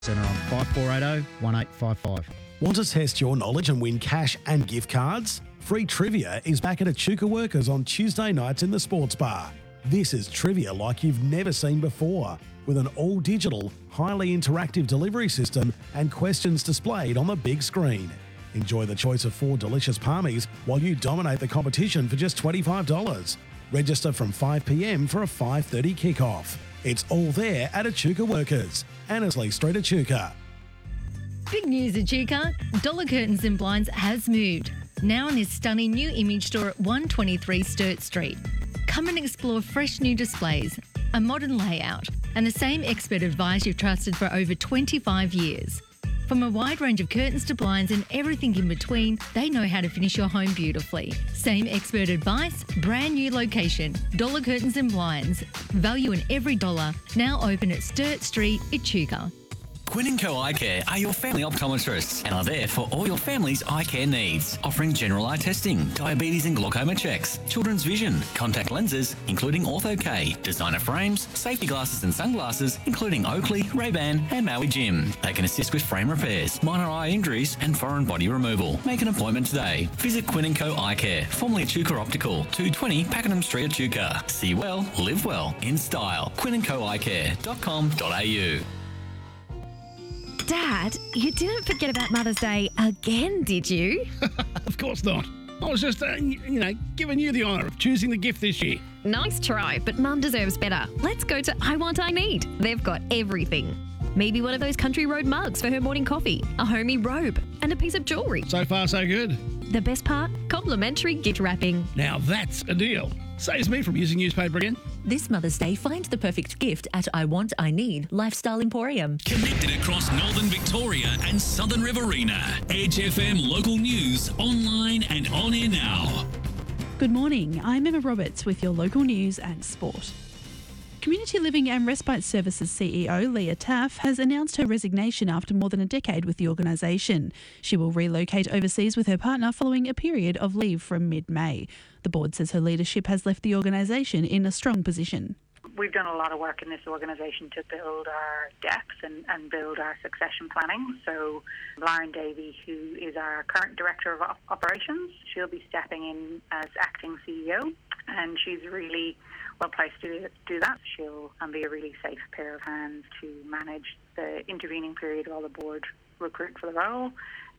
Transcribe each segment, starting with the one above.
Centre on 5480 1855. Want to test your knowledge and win cash and gift cards? Free trivia is back at Echuca Workers on Tuesday nights in the Sports Bar. This is trivia like you've never seen before, with an all-digital, highly interactive delivery system and questions displayed on the big screen. Enjoy the choice of 4 delicious palmies while you dominate the competition for just $25. Register from 5 p.m. for a 5:30 kickoff. It's all there at Echuca Workers, Annesley Street, Echuca. Big news, Echuca. Dollar Curtains and Blinds has moved. Now in this stunning new image store at 123 Sturt Street. Come and explore fresh new displays, a modern layout, and the same expert advice you've trusted for over 25 years. From a wide range of curtains to blinds and everything in between, they know how to finish your home beautifully. Same expert advice, brand new location. Dollar Curtains and Blinds. Value in every dollar. Now open at Sturt Street, Echuca. Quinn & Co Eye Care are your family optometrists and are there for all your family's eye care needs, offering general eye testing, diabetes and glaucoma checks, children's vision, contact lenses, including Ortho-K, designer frames, safety glasses and sunglasses, including Oakley, Ray-Ban and Maui Jim. They can assist with frame repairs, minor eye injuries and foreign body removal. Make an appointment today. Visit Quinn & Co Eye Care, formerly Echuca Optical, 220 Pakenham Street, Echuca. See well, live well, in style. quinnandcoeyecare.com.au. Dad, you didn't forget about Mother's Day again, did you? Of course not. I was just, giving you the honour of choosing the gift this year. Nice try, but Mum deserves better. Let's go to I Want, I Need. They've got everything. Maybe one of those country road mugs for her morning coffee, a homey robe, and a piece of jewellery. So far, so good. The best part? Complimentary gift wrapping. Now that's a deal. Saves me from using newspaper again. This Mother's Day, find the perfect gift at I Want, I Need Lifestyle Emporium. Connected across Northern Victoria and Southern Riverina. Edge FM local news, online and on air now. Good morning, I'm Emma Roberts with your local news and sport. Community Living and Respite Services CEO Leah Taff has announced her resignation after more than a decade with the organisation. She will relocate overseas with her partner following a period of leave from mid-May. The board says her leadership has left the organisation in a strong position. We've done a lot of work in this organisation to build our decks and build our succession planning. So Lauren Davey, who is our current Director of Operations, she'll be stepping in as acting CEO, and she's really well placed to do that. She'll be a really safe pair of hands to manage the intervening period while the board recruit for the role.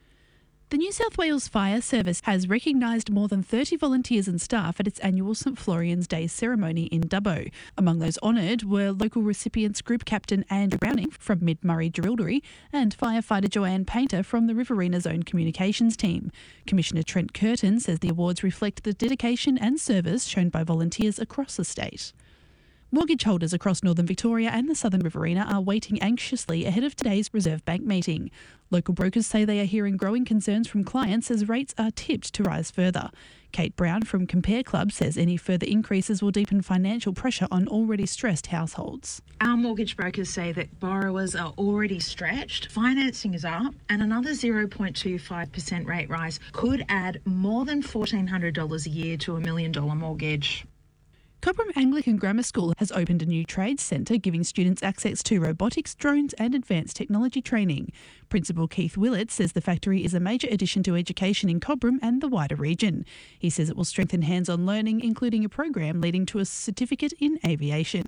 The New South Wales Fire Service has recognised more than 30 volunteers and staff at its annual St Florian's Day ceremony in Dubbo. Among those honoured were local recipients Group Captain Andrew Browning from Mid-Murray Jerilderie and firefighter Joanne Painter from the Riverina Zone Communications team. Commissioner Trent Curtin says the awards reflect the dedication and service shown by volunteers across the state. Mortgage holders across Northern Victoria and the Southern Riverina are waiting anxiously ahead of today's Reserve Bank meeting. Local brokers say they are hearing growing concerns from clients as rates are tipped to rise further. Kate Brown from Compare Club says any further increases will deepen financial pressure on already stressed households. Our mortgage brokers say that borrowers are already stretched, financing is up, and another 0.25% rate rise could add more than $1,400 a year to $1 million mortgage. Cobram Anglican Grammar School has opened a new trades centre giving students access to robotics, drones and advanced technology training. Principal Keith Willett says the factory is a major addition to education in Cobram and the wider region. He says it will strengthen hands-on learning, including a program leading to a certificate in aviation.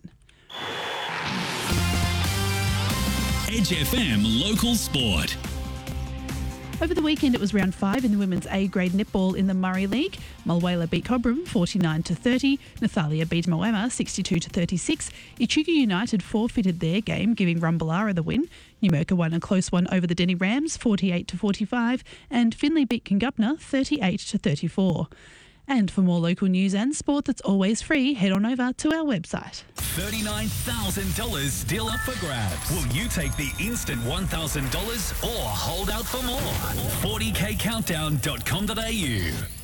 Edge FM local sport. Over the weekend, it was round 5 in the women's A-grade netball in the Murray League. Mulwala beat Cobram 49-30. Nathalia beat Moama 62-36. Echuca United forfeited their game, giving Rumballara the win. Numurkah won a close one over the Denny Rams 48-45. And Finley beat Kingupna 38-34. And for more local news and sport that's always free, head on over to our website. $39,000 still up for grabs. Will you take the instant $1,000 or hold out for more? 40kcountdown.com.au.